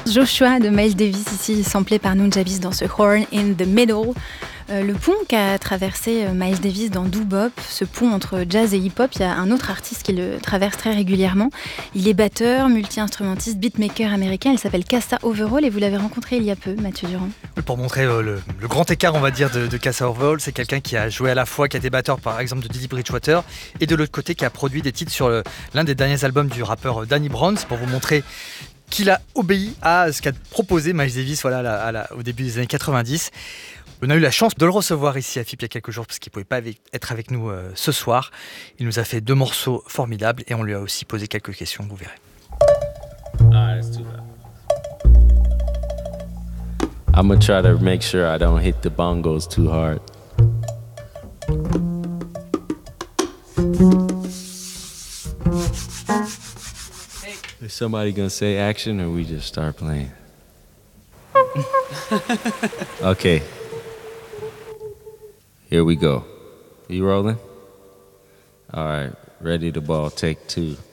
Joshua de Miles Davis, ici samplé par Nujabes dans ce Horn in the Middle. Le pont qu'a traversé Miles Davis dans Doo Bop, ce pont entre jazz et hip-hop, il y a un autre artiste qui le traverse très régulièrement. Il est batteur, multi-instrumentiste, beatmaker américain. Il s'appelle Cassa Overall et vous l'avez rencontré il y a peu, Mathieu Durand. Pour montrer le grand écart, on va dire, de Cassa Overall, c'est quelqu'un qui a joué à la fois, qui a été batteur par exemple de Didi Bridgewater, et de l'autre côté qui a produit des titres sur l'un des derniers albums du rappeur Danny Brown. C'est pour vous montrer qu'il a obéi à ce qu'a proposé Miles Davis au début des années 90. On a eu la chance de le recevoir ici à FIP il y a quelques jours parce qu'il ne pouvait pas être avec nous ce soir. Il nous a fait 2 morceaux formidables et on lui a aussi posé quelques questions, vous verrez. I'm gonna try to make sure I don't hit the bongos too hard. Is somebody gonna say action or we just start playing? Okay. Here we go. You rolling? All right. Ready to ball. Take 2.